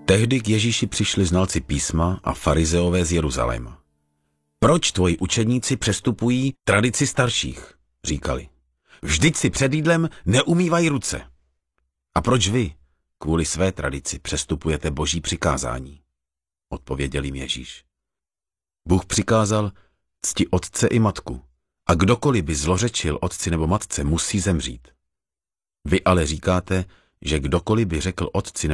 Tehdy k Ježíši přišli znalci písma a farizeové z Jeruzaléma. Proč tvoji učedníci přestupují tradici starších? Říkali. Vždyť si před jídlem neumývají ruce. A proč vy, kvůli své tradici, přestupujete boží přikázání? Odpověděl jim Ježíš. Bůh přikázal, cti otce i matku, a kdokoliv by zlořečil otci nebo matce, musí zemřít. Vy ale říkáte, že kdokoliv by řekl otci